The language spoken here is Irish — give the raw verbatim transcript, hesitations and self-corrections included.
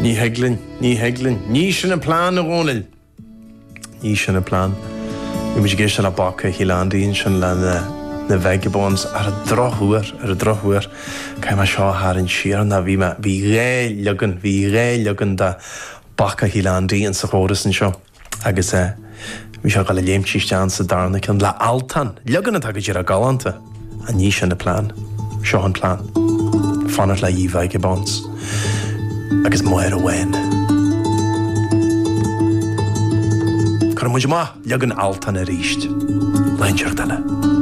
Ní heglin, ní heglin, ní sin na plán a rónil. Ní sin na plán. Ní muid géis sin na bacha hílandín sin le na, na vagabonds ar a drochúar, ar a drochúar. Caim a seo haar an siar na bhí ma, bhí ré legan, bhí ré legan da bacha hílandín sa chóras an seo. Agus eh, bhí seo gal a léimtíisteán sa darna cyn le altan. Legan a tagad ir a galanta. A ní sin na plán. Seo an plán. Fannar le í vagabonds. Agus moir a wen. Car muid ma legan altan a ríist. Leinseart eile.